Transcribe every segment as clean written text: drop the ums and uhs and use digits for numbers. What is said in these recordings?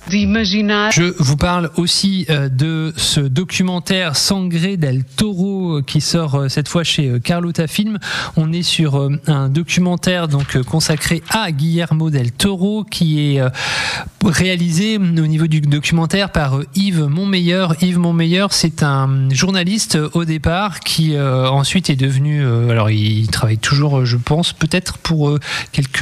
Je vous parle aussi de ce documentaire Sangre del Toro qui sort cette fois chez Carlotta Film. On est sur un documentaire donc consacré à Guillermo del Toro qui est réalisé au niveau du documentaire par Yves Montmeilleur. Yves Montmeilleur, c'est un journaliste au départ qui ensuite est devenu, alors il travaille toujours, je pense, peut-être pour quelques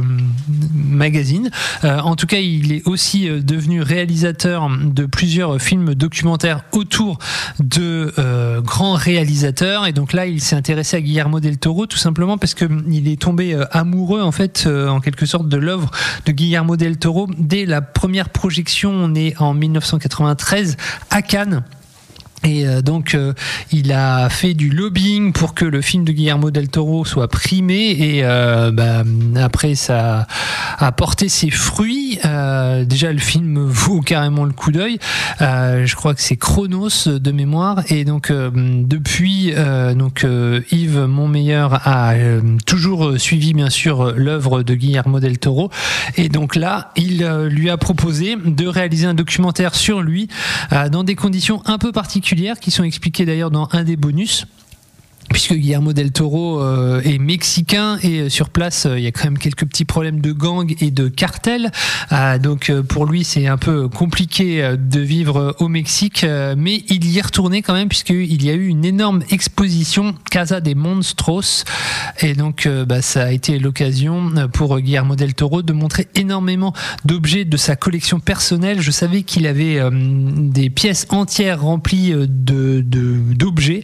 magazines. En tout cas, il est aussi devenu réalisateur de plusieurs films documentaires autour de grands réalisateurs, et donc là il s'est intéressé à Guillermo del Toro tout simplement parce que il est tombé amoureux en fait en quelque sorte de l'œuvre de Guillermo del Toro dès la première projection. On est en 1993 à Cannes. Et donc il a fait du lobbying pour que le film de Guillermo del Toro soit primé, et après ça a porté ses fruits. Déjà le film vaut carrément le coup d'œil. Je crois que c'est Chronos de mémoire, et donc depuis Yves Montmeilleur a toujours suivi bien sûr l'œuvre de Guillermo del Toro, et donc là il lui a proposé de réaliser un documentaire sur lui dans des conditions un peu particulières qui sont expliquées d'ailleurs dans un des bonus, puisque Guillermo del Toro est mexicain, et sur place il y a quand même quelques petits problèmes de gang et de cartel, donc pour lui c'est un peu compliqué de vivre au Mexique, mais il y est retourné quand même puisqu'il y a eu une énorme exposition Casa de Monstruos, et donc ça a été l'occasion pour Guillermo del Toro de montrer énormément d'objets de sa collection personnelle. Je savais qu'il avait des pièces entières remplies d'objets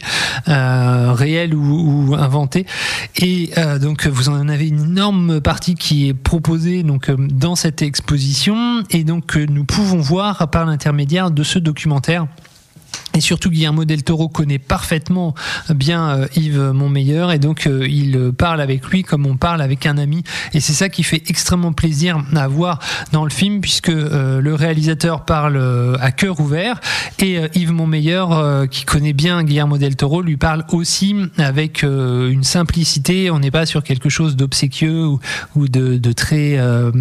réels ou inventé, et donc vous en avez une énorme partie qui est proposée donc dans cette exposition, et donc nous pouvons voir par l'intermédiaire de ce documentaire. Et surtout, Guillermo del Toro connaît parfaitement bien Yves Montmeilleur, et donc il parle avec lui comme on parle avec un ami, et c'est ça qui fait extrêmement plaisir à voir dans le film, puisque le réalisateur parle à cœur ouvert, et Yves Montmeilleur, qui connaît bien Guillermo del Toro, lui parle aussi avec une simplicité. On n'est pas sur quelque chose d'obséquieux ou de très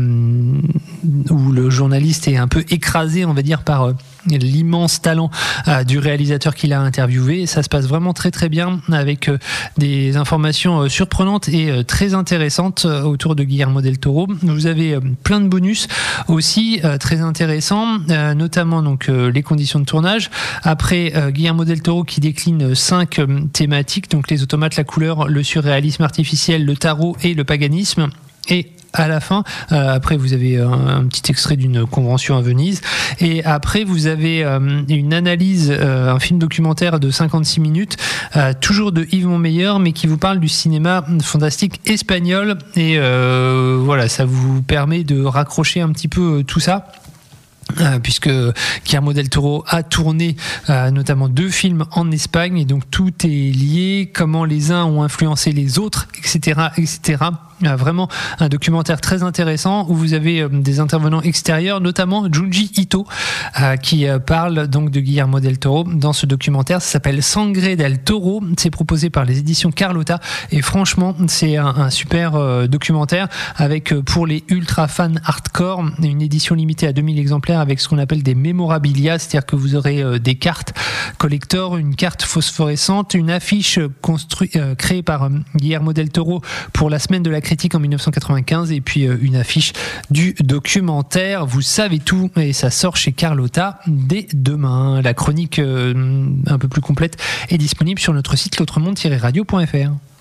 où le journaliste est un peu écrasé, on va dire, par l'immense talent du réalisateur qu'il a interviewé. Et ça se passe vraiment très très bien, avec des informations surprenantes et très intéressantes autour de Guillermo del Toro. Vous avez plein de bonus aussi très intéressants, notamment donc les conditions de tournage. Après, Guillermo del Toro qui décline 5 thématiques, donc les automates, la couleur, le surréalisme artificiel, le tarot et le paganisme. Et à la fin, après vous avez un petit extrait d'une convention à Venise, et après vous avez une analyse, un film documentaire de 56 minutes, toujours de Yves Montmeilleur, mais qui vous parle du cinéma fantastique espagnol, et voilà, ça vous permet de raccrocher un petit peu tout ça. Puisque Guillermo del Toro a tourné notamment 2 films en Espagne, et donc tout est lié, comment les uns ont influencé les autres, etc., etc. Vraiment un documentaire très intéressant où vous avez des intervenants extérieurs, notamment Junji Ito, qui parle donc de Guillermo del Toro dans ce documentaire. Ça s'appelle Sangre del Toro, c'est proposé par les éditions Carlotta, et franchement c'est un super documentaire, avec pour les ultra fans hardcore une édition limitée à 2000 exemplaires avec ce qu'on appelle des mémorabilia, c'est-à-dire que vous aurez des cartes collector, une carte phosphorescente, une affiche créée par Guillermo del Toro pour la semaine de la critique en 1995, et puis une affiche du documentaire. Vous savez tout, et ça sort chez Carlotta dès demain. La chronique un peu plus complète est disponible sur notre site l'autremonde-radio.fr.